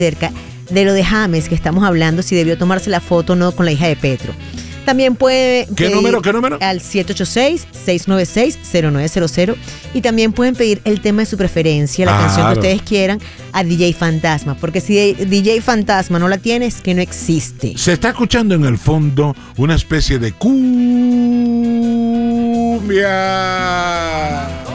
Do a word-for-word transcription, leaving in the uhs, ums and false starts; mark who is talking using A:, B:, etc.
A: acerca de lo de James que estamos hablando, si debió tomarse la foto o no con la hija de Petro. También puede
B: ¿Qué
A: pedir
B: número? ¿Qué número?
A: al siete ocho seis, seis nueve seis, cero nueve cero cero y también pueden pedir el tema de su preferencia, la
B: Claro.
A: canción que ustedes quieran a D J Fantasma, porque si D J Fantasma no la tiene es que no existe.
B: Se está escuchando en el fondo una especie de cumbia.